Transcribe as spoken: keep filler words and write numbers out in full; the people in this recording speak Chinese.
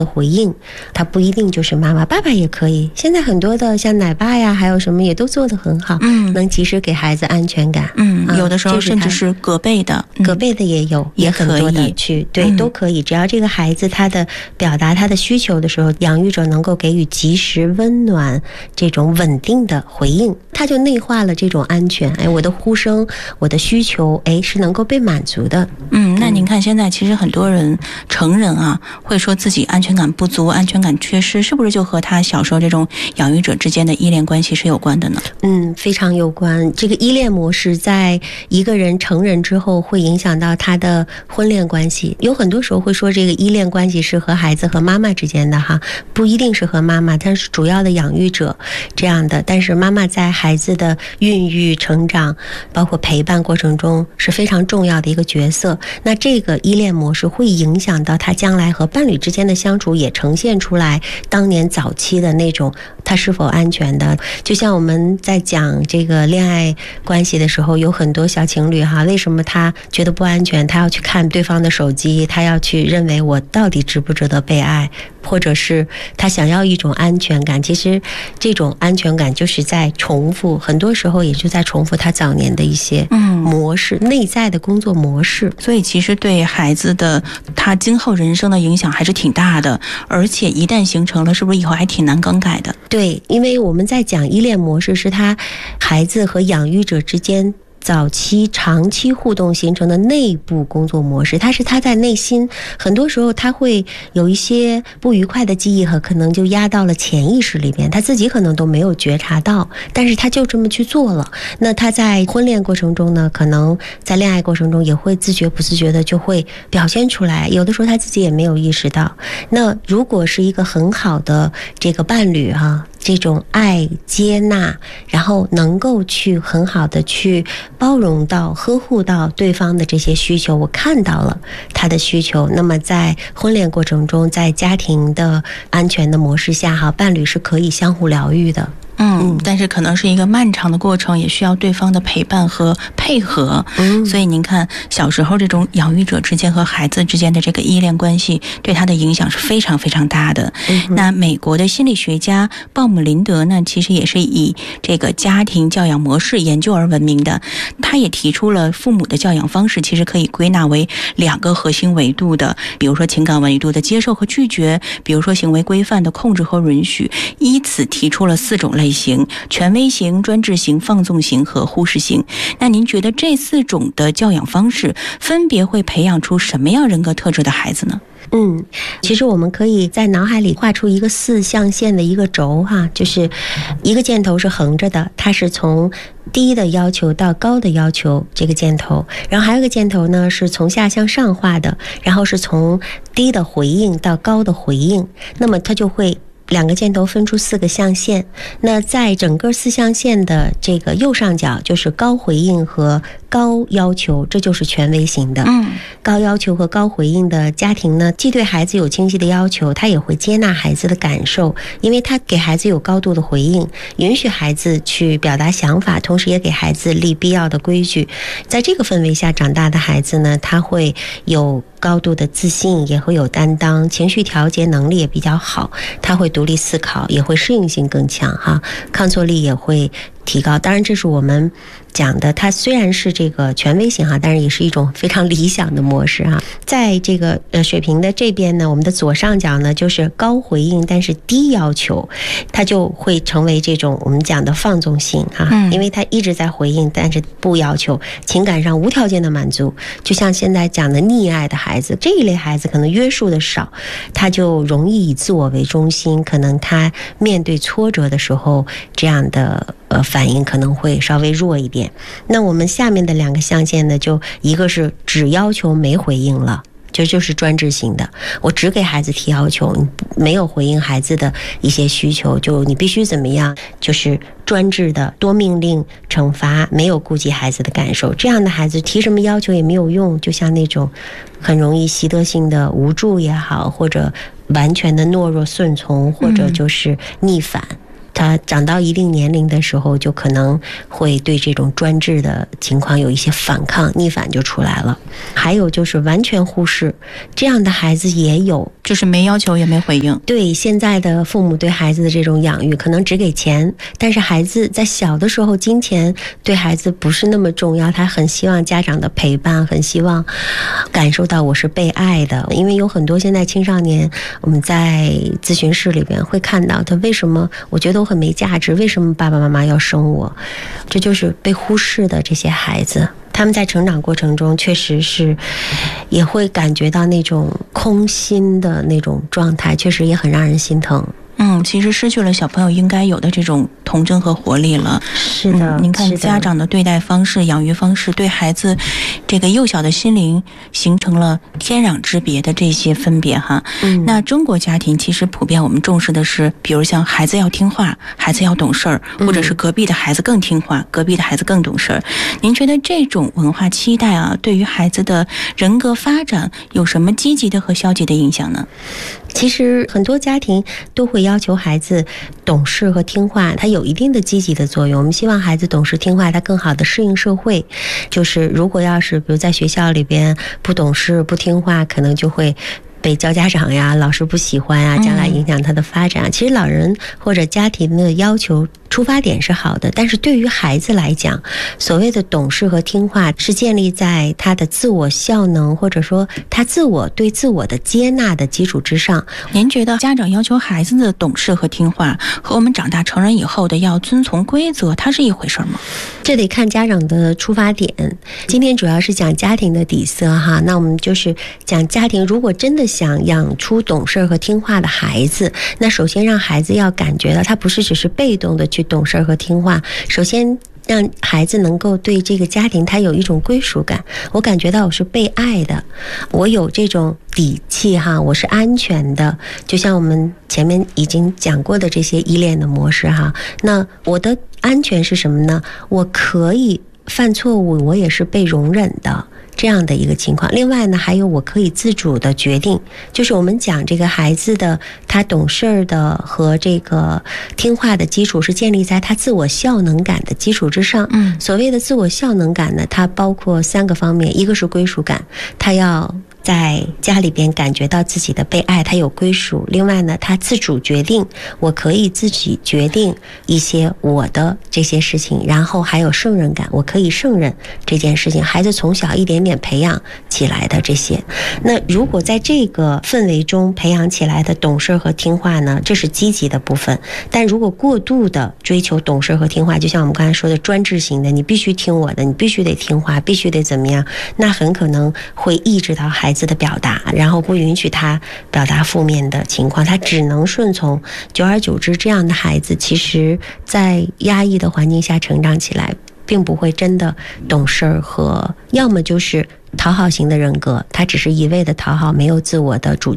回应，它不一定就是妈妈，爸爸也可以。现在很多的像奶爸呀，还有什么也都做得很好，嗯，能及时给孩子安全感。 嗯，有的时候甚至是隔辈的， 嗯、隔辈的也有，也很多的去，对、嗯，都可以。只要这个孩子他的表达他的需求的时候，养育者能够给予及时、温暖这种稳定的回应，他就内化了这种安全。哎，我的呼声，我的需求，哎，是能够被满足的。 嗯，那您看现在其实很多人成人啊，会说自己安全感不足、安全感缺失，是不是就和他小时候这种养育者之间的依恋关系是有关的呢？ 嗯，非常有关。这个依恋模式在一个人成人之后会影响到他的婚恋关系。有很多时候会说这个依恋关系是和孩子和妈妈之间的哈，不一定是和妈妈，但是主要的养育者这样的。但是妈妈在孩子的孕育、成长，包括陪伴过程中是非常重要的一个角色。那这个依恋模式会影响到他将来和伴侣之间的相处，也呈现出来当年早期的那种他是否安全的。就像我们在讲这个恋爱关系的时候，有很多小情侣哈，为什么他觉得不安全，他要去看对方的手机，他要去认为我到底值不值得被爱，或者是他想要一种安全感。其实这种安全感就是在重复，很多时候也就在重复他早年的一些模式、嗯、内在的工作模式。 所以其实对孩子的他今后人生的影响还是挺大的，而且一旦形成了，是不是以后还挺难更改的？ 对，因为我们在讲依恋模式是他孩子和养育者之间早期长期互动形成的内部工作模式，它是他在内心很多时候他会有一些不愉快的记忆和可能就压到了潜意识里边，他自己可能都没有觉察到，但是他就这么去做了。那他在婚恋过程中呢，可能在恋爱过程中也会自觉不自觉的就会表现出来，有的时候他自己也没有意识到。那如果是一个很好的这个伴侣哈、啊，这种爱接纳，然后能够去很好的去包容到呵护到对方的这些需求，我看到了他的需求，那么在婚恋过程中，在家庭的安全的模式下哈，伴侣是可以相互疗愈的。 嗯，但是可能是一个漫长的过程，也需要对方的陪伴和配合。嗯，所以您看，小时候这种养育者之间和孩子之间的这个依恋关系，对他的影响是非常非常大的。嗯、那美国的心理学家鲍姆林德呢，其实也是以这个家庭教养模式研究而闻名的。他也提出了父母的教养方式其实可以归纳为两个核心维度的，比如说情感维度的接受和拒绝，比如说行为规范的控制和允许，依此提出了四种类型：权威型、专制型、放纵型和忽视型。那您觉得这四种的教养方式分别会培养出什么样人格特质的孩子呢？ 嗯，其实我们可以在脑海里画出一个四象限的一个轴哈，就是一个箭头是横着的，它是从低的要求到高的要求这个箭头，然后还有一个箭头呢是从下向上画的，然后是从低的回应到高的回应，那么它就会两个箭头分出四个象限。那在整个四象限的这个右上角就是高回应和高要求，这就是权威型的。嗯，高要求和高回应的家庭呢，既对孩子有清晰的要求，他也会接纳孩子的感受，因为他给孩子有高度的回应，允许孩子去表达想法，同时也给孩子立必要的规矩。在这个氛围下长大的孩子呢，他会有高度的自信，也会有担当，情绪调节能力也比较好，他会独立思考，也会适应性更强哈，抗挫力也会提高。当然这是我们讲的，它虽然是这个权威型哈，但是也是一种非常理想的模式哈。在这个呃水平的这边呢，我们的左上角呢就是高回应但是低要求，它就会成为这种我们讲的放纵型哈，因为它一直在回应但是不要求，情感上无条件的满足。就像现在讲的溺爱的孩子，这一类孩子可能约束的少，他就容易以自我为中心，可能他面对挫折的时候这样的呃反应可能会稍微弱一点。那我们下面的两个象限呢，就一个是只要求没回应了，这就是专制型的，我只给孩子提要求，你没有回应孩子的一些需求，就你必须怎么样，就是专制的多命令惩罚，没有顾及孩子的感受。这样的孩子提什么要求也没有用，就像那种很容易习得性的无助也好，或者完全的懦弱顺从，或者就是逆反。 他长到一定年龄的时候，就可能会对这种专制的情况有一些反抗，逆反就出来了。还有就是完全忽视，这样的孩子也有， 就是没要求也没回应。 对现在的父母对孩子的这种养育，可能只给钱，但是孩子在小的时候，金钱对孩子不是那么重要，他很希望家长的陪伴，很希望感受到我是被爱的。因为有很多现在青少年，我们在咨询室里边会看到他为什么我觉得我很没价值，为什么爸爸妈妈要生我，这就是被忽视的这些孩子。他们在成长过程中确实是也会感觉到那种空心的那种状态，确实也很让人心疼。 嗯，其实失去了小朋友应该有的这种童真和活力了。 是的， 嗯、您看家长的对待方式、养育方式，对孩子这个幼小的心灵形成了天壤之别的这些分别哈。嗯，那中国家庭其实普遍我们重视的是，比如像孩子要听话，孩子要懂事儿，或者是隔壁的孩子更听话，隔壁的孩子更懂事儿。您觉得这种文化期待啊，对于孩子的人格发展有什么积极的和消极的影响呢？ 其实很多家庭都会要求孩子懂事和听话，它有一定的积极的作用。我们希望孩子懂事听话，他更好的适应社会。就是如果要是比如在学校里边不懂事不听话，可能就会被教家长呀、老师不喜欢啊，将来影响他的发展。嗯、其实老人或者家庭的要求出发点是好的，但是对于孩子来讲，所谓的懂事和听话是建立在他的自我效能，或者说他自我对自我的接纳的基础之上。 您觉得家长要求孩子的懂事和听话和我们长大成人以后的要遵从规则，它是一回事吗？ 这得看家长的出发点。今天主要是讲家庭的底色哈，那我们就是讲家庭如果真的想养出懂事和听话的孩子，那首先让孩子要感觉到他不是只是被动的去懂事和听话，首先让孩子能够对这个家庭他有一种归属感，我感觉到我是被爱的，我有这种底气哈，我是安全的。就像我们前面已经讲过的这些依恋的模式哈，那我的安全是什么呢？我可以犯错误，我也是被容忍的，这样的一个情况。另外呢，还有我可以自主的决定，就是我们讲这个孩子的他懂事的和这个听话的基础是建立在他自我效能感的基础之上。嗯，所谓的自我效能感呢，它包括三个方面，一个是归属感，他要在家里边感觉到自己的被爱，他有归属。另外呢，他自主决定，我可以自己决定一些我的这些事情。然后还有胜任感，我可以胜任这件事情。孩子从小一点点培养起来的这些，那如果在这个氛围中培养起来的懂事和听话呢，这是积极的部分。但如果过度的追求懂事和听话，就像我们刚才说的专制型的，你必须听我的，你必须得听话，必须得怎么样，那很可能会抑制到孩子孩子的表达，然后不允许他表达负面的情况，他只能顺从。久而久之，这样的孩子其实在压抑的环境下成长起来，并不会真的懂事和要么就是讨好型的人格，他只是一味的讨好，没有自我的主